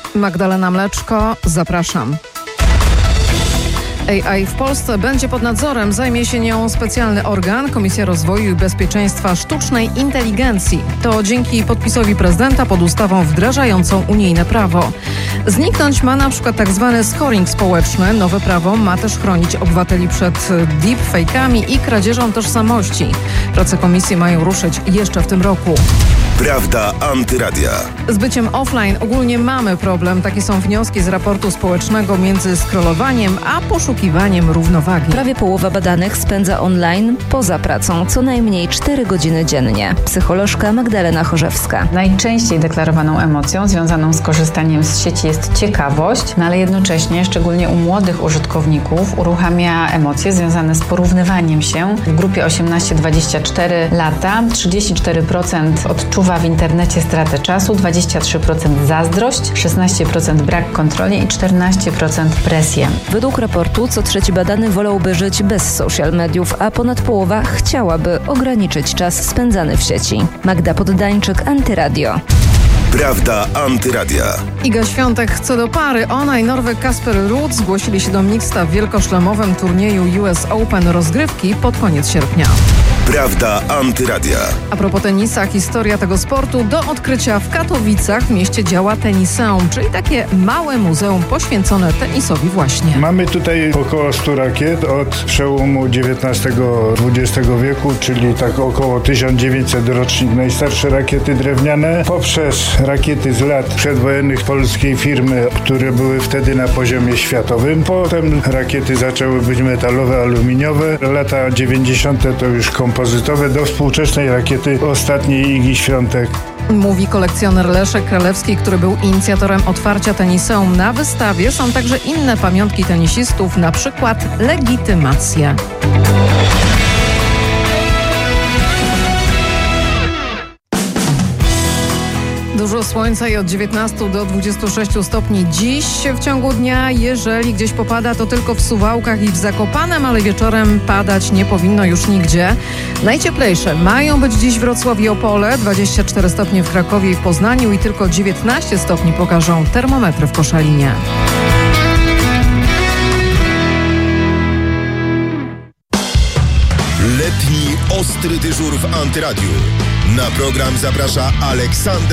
Magdalena Mleczko, zapraszam. AI w Polsce będzie pod nadzorem. Zajmie się nią specjalny organ, Komisja Rozwoju i Bezpieczeństwa Sztucznej Inteligencji. To dzięki podpisowi prezydenta pod ustawą wdrażającą unijne prawo. Zniknąć ma na przykład tak zwany scoring społeczny. Nowe prawo ma też chronić obywateli przed deepfake'ami i kradzieżą tożsamości. Prace komisji mają ruszyć jeszcze w tym roku. Prawda Antyradia. Z byciem offline ogólnie mamy problem. Takie są wnioski z raportu społecznego między scrollowaniem a poszukiwaniem równowagi. Prawie połowa badanych spędza online poza pracą co najmniej 4 godziny dziennie. Psycholożka Magdalena Chorzewska. Najczęściej deklarowaną emocją związaną z korzystaniem z sieci jest ciekawość, ale jednocześnie, szczególnie u młodych użytkowników, uruchamia emocje związane z porównywaniem się. W grupie 18-24 lata 34% odczuwa w internecie stratę czasu, 23% zazdrość, 16% brak kontroli i 14% presję. Według raportu co trzeci badany wolałby żyć bez social mediów, a ponad połowa chciałaby ograniczyć czas spędzany w sieci. Magda Poddańczyk, Antyradio. Prawda Antyradia. Iga Świątek chce do pary. Ona i Norweg Kasper Ruud zgłosili się do mixta w wielkoszlemowym turnieju US Open rozgrywki pod koniec sierpnia. Prawda Antyradia. A propos tenisa, historia tego sportu. Do odkrycia w Katowicach w mieście działa Teniseum, czyli takie małe muzeum poświęcone tenisowi właśnie. Mamy tutaj około 100 rakiet od przełomu XIX-XX wieku, czyli tak około 1900 rocznik, najstarsze rakiety drewniane, poprzez rakiety z lat przedwojennych polskiej firmy, które były wtedy na poziomie światowym. Potem rakiety zaczęły być metalowe, aluminiowe. Lata 90. to już kompozytowe, do współczesnej rakiety ostatniej Igi Świątek. Mówi kolekcjoner Leszek Kralewski, który był inicjatorem otwarcia Teniseum. Na wystawie są także inne pamiątki tenisistów, na przykład legitymacja. Dużo słońca i od 19 do 26 stopni dziś w ciągu dnia. Jeżeli gdzieś popada, to tylko w Suwałkach i w Zakopanem, ale wieczorem padać nie powinno już nigdzie. Najcieplejsze mają być dziś Wrocław i Opole, 24 stopnie w Krakowie i w Poznaniu i tylko 19 stopni pokażą termometry w Koszalinie. Letni ostry dyżur w Antyradiu. Na program zaprasza Aleksander